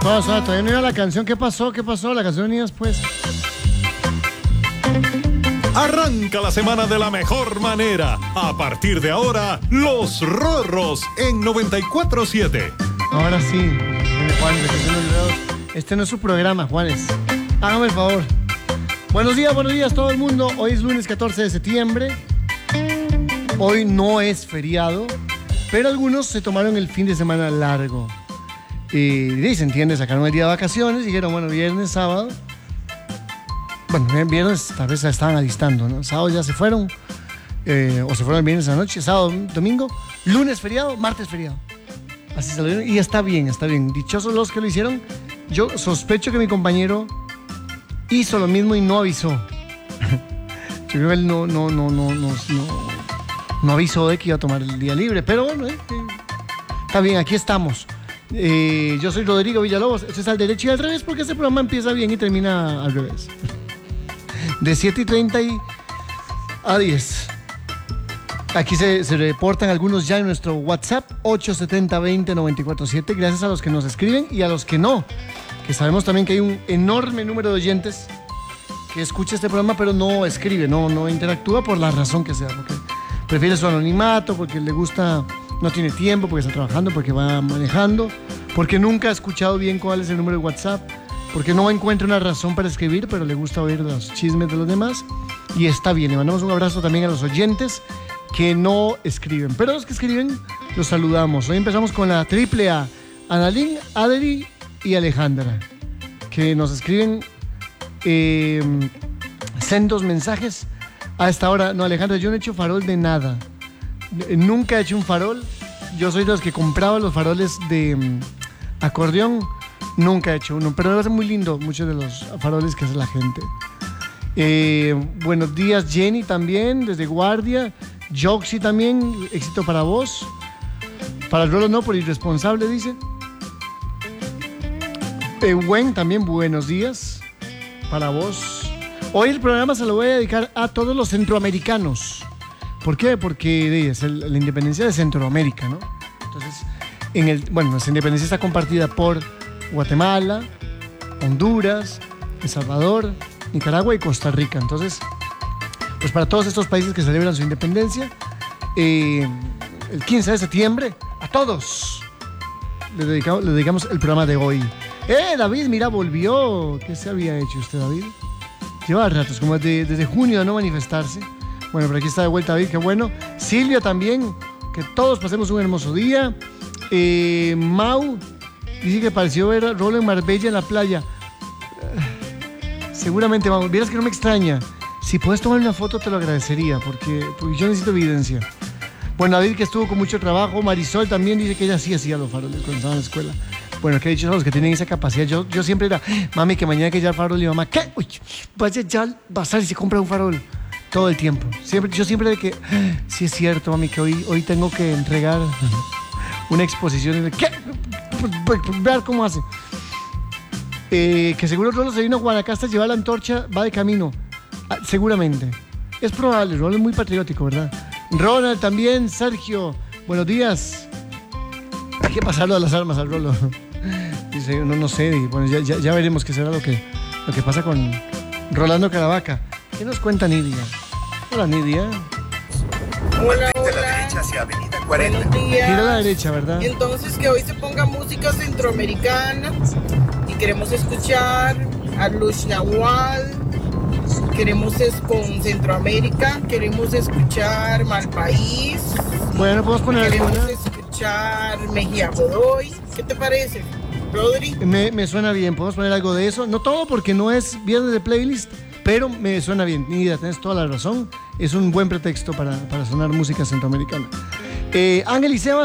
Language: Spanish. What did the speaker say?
Todavía no iba la canción. ¿Qué pasó? La canción venía después. Arranca la semana de la mejor manera. A partir de ahora, Los Rorros en 94.7. Ahora sí. Mire, Juanes, este no es su programa, Juanes. Hágame el favor. Buenos días todo el mundo. Hoy es lunes 14 de septiembre. Hoy no es feriado, pero algunos se tomaron el fin de semana largo. Y se entiende, sacaron el día de vacaciones y dijeron, bueno, viernes, sábado. Bueno, viernes tal vez se estaban alistando, ¿no? Sábado ya se fueron, o se fueron el viernes a la noche, sábado, domingo, lunes feriado, martes feriado. Así salieron y está bien. Dichosos los que lo hicieron. Yo sospecho que mi compañero hizo lo mismo y no avisó. Yo creo que él no avisó de que iba a tomar el día libre, pero bueno, está bien, aquí estamos. Yo soy Rodrigo Villalobos. Esto es Al Derecho y Al Revés, porque este programa empieza bien y termina al revés. De 7:30 a 10. Aquí se reportan algunos ya en nuestro WhatsApp 870-20-947. Gracias a los que nos escriben y a los que no, que sabemos también que hay un enorme número de oyentes que escucha este programa pero no escribe, no interactúa por la razón que sea, porque prefiere su anonimato, porque le gusta, no tiene tiempo, porque está trabajando, porque va manejando, porque nunca ha escuchado bien cuál es el número de WhatsApp, porque no encuentra una razón para escribir, pero le gusta oír los chismes de los demás. Y está bien, le mandamos un abrazo también a los oyentes que no escriben, pero los que escriben los saludamos. Hoy empezamos con la triple A, Analín, Adri y Alejandra, que nos escriben sendos mensajes a esta hora. No, Alejandra, yo no he hecho farol de nada, nunca he hecho un farol. Yo soy de los que compraba los faroles de acordeón. Nunca he hecho uno, pero me hace muy lindo muchos de los faroles que hace la gente. Buenos días, Jenny, también, desde Guardia. Joxy también, éxito para vos. Para el Rolo no, por irresponsable, dice. Gwen, también, buenos días para vos. Hoy el programa se lo voy a dedicar a todos los centroamericanos. ¿Por qué? Porque es la independencia de Centroamérica, ¿no? Entonces, nuestra independencia está compartida por Guatemala, Honduras, El Salvador, Nicaragua y Costa Rica. Entonces, pues para todos estos países que celebran su independencia, el 15 de septiembre, a todos le dedicamos el programa de hoy. David, mira, volvió. ¿Qué se había hecho usted, David? Lleva ratos, como desde junio de no manifestarse. Bueno, pero aquí está de vuelta David, qué bueno. Silvia también, que todos pasemos un hermoso día. Mau dice que pareció ver a Rolo en Marbella en la playa. Seguramente, Mau, vieras que no me extraña. Si puedes tomar una foto te lo agradecería, porque yo necesito evidencia. Bueno, David, que estuvo con mucho trabajo. Marisol también dice que ella sí hacía los faroles cuando estaba en la escuela. Bueno, que he dicho a los que tienen esa capacidad. Yo siempre era, mami, que mañana hay que llevar farol. Y mamá, ¿qué? Uy, vaya ya al bazar y se compra un farol. Todo el tiempo. Yo siempre de que, sí es cierto, mami, que hoy tengo que entregar una exposición. ¿Qué? Pues, ver cómo hace. Que seguro Rolo se vino a Guanacaste a llevar la antorcha, va de camino. Seguramente. Es probable, Rolo es muy patriótico, ¿verdad? Ronald también, Sergio, buenos días. Hay que pasarlo a las armas al Rolo. Dice, no sé, bueno, ya veremos qué será lo que pasa con Rolando Caravaca. ¿Qué nos cuenta Nidia? Hola, Nidia. Hola. De la derecha hacia Avenida 40. Buenos días. Gira a la derecha, ¿verdad? Y entonces que hoy se ponga música centroamericana y queremos escuchar a Lush Nahual, queremos con Centroamérica, queremos escuchar Malpaís. Bueno, podemos poner queremos alguna. escuchar Mejía Godoy. ¿Qué te parece, Rodri? Me suena bien, podemos poner algo de eso. No todo porque no es viernes de playlist, pero me suena bien. Nidia, tienes toda la razón. Es un buen pretexto para sonar música centroamericana. Ángel y Seba